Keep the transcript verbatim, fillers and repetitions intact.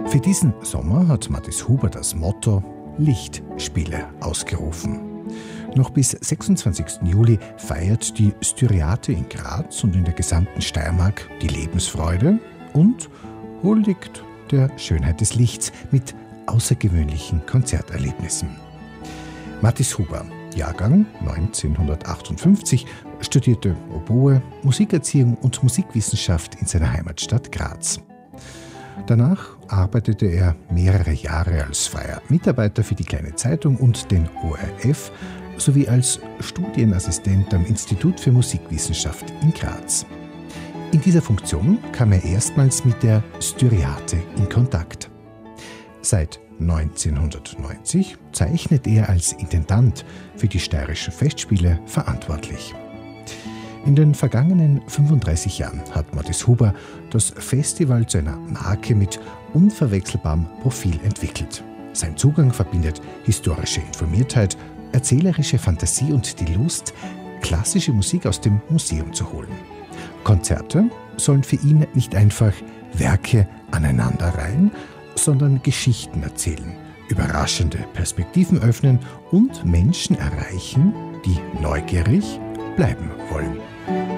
Für diesen Sommer hat Mathis Huber das Motto Lichtspiele ausgerufen. Noch bis sechsundzwanzigsten Juli feiert die Styriate in Graz und in der gesamten Steiermark die Lebensfreude und huldigt der Schönheit des Lichts mit außergewöhnlichen Konzerterlebnissen. Mathis Huber, Jahrgang neunzehnhundertachtundfünfzig, studierte Oboe, Musikerziehung und Musikwissenschaft in seiner Heimatstadt Graz. Danach arbeitete er mehrere Jahre als freier Mitarbeiter für die Kleine Zeitung und den O R F sowie als Studienassistent am Institut für Musikwissenschaft in Graz. In dieser Funktion kam er erstmals mit der Styriate in Kontakt. Seit neunzehnhundertneunzig zeichnet er als Intendant für die Steirischen Festspiele verantwortlich. In den vergangenen fünfunddreißig Jahren hat Mathis Huber das Festival zu einer Marke mit unverwechselbarem Profil entwickelt. Sein Zugang verbindet historische Informiertheit, erzählerische Fantasie und die Lust, klassische Musik aus dem Museum zu holen. Konzerte sollen für ihn nicht einfach Werke aneinanderreihen, sondern Geschichten erzählen, überraschende Perspektiven öffnen und Menschen erreichen, die neugierig bleiben wollen.